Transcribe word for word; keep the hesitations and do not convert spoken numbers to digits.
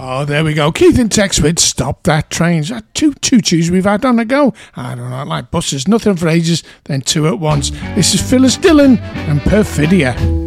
Oh, there we go. Keith in Tex with Stop That Train. That two choo-choos we've had on the go. I don't know, like buses, nothing for ages, then two at once. This is Phyllis Dillon and Perfidia.